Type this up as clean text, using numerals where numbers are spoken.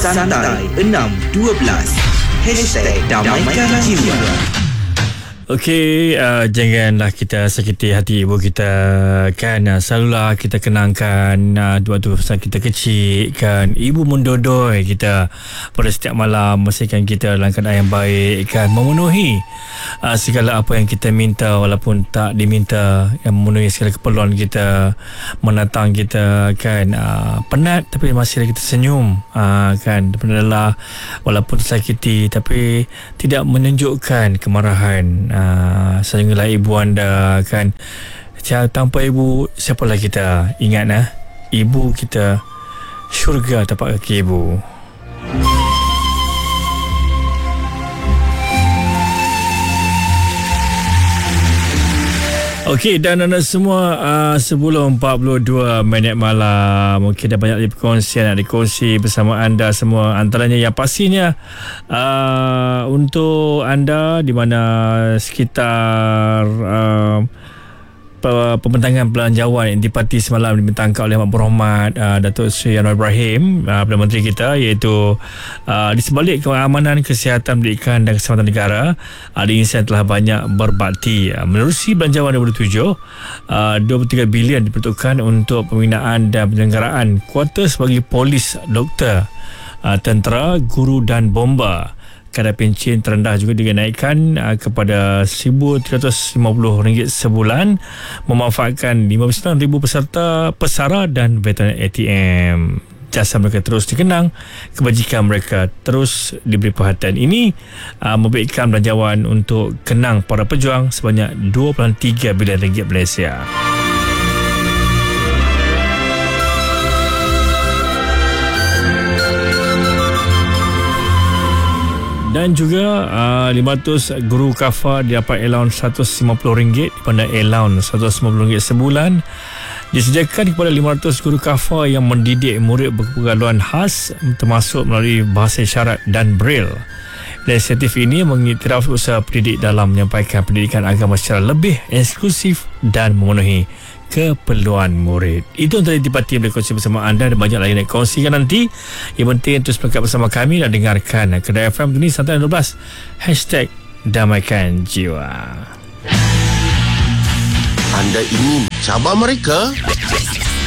Santai 612 #Damaikan Jiwa. Okey, janganlah kita sakiti hati ibu kita kan. Selalulah kita kenangkan waktu kita kecil kan, ibu mendodoi kita pada setiap malam, memastikan kita dalam keadaan yang baik kan, memenuhi segala apa yang kita minta walaupun tak diminta, yang memenuhi segala keperluan kita, menatang kita kan. Penat tapi masih kita senyum kan, benar walaupun tersakiti tapi tidak menunjukkan kemarahan. Sehinggalah ibu anda kan. Tanpa ibu, siapalah kita? Ingat ibu kita, syurga tapak kaki ibu. Okey, dan anda semua, sebelum 42 minit malam, mungkin dah banyak perkongsian nak dikongsi bersama anda semua. Antaranya yang pastinya untuk anda di mana sekitar pembentangan belanjawan yang dipati semalam dibentangkan oleh Amat Berhormat Datuk Seri Anwar Ibrahim, Perdana Menteri kita, iaitu di sebalik keamanan, kesihatan, pendidikan dan keselamatan negara, di insan telah banyak berbakti. Menerusi belanjawan 2007, 23 bilion diperuntukkan untuk pembinaan dan penyelenggaraan kuartus bagi polis, doktor, tentera, guru dan bomba. Kadar pencen terendah juga dinaikkan kepada RM1,350 sebulan, memanfaatkan 59,000 peserta pesara dan veteran ATM. Jasa mereka terus dikenang, kebajikan mereka terus diberi perhatian. Ini memberikan belanjawan untuk kenang para pejuang sebanyak RM23 bilion Malaysia. Dan juga 500 guru kafa dapat allowance RM150 di mana allowance RM150 sebulan disediakan kepada 500 guru kafa yang mendidik murid berkeperluan khas, termasuk melalui bahasa isyarat dan braille. Inisiatif ini mengiktiraf usaha pendidik dalam menyampaikan pendidikan agama secara lebih eksklusif dan memenuhi keperluan murid. Itu yang tadi dipati boleh kongsi bersama anda, dan banyak lagi nak kongsikan nanti. Yang penting terus melekat bersama kami dan dengarkan Kedai FM ini Santai 12 #Damaikan Jiwa. Anda ingin cabar mereka?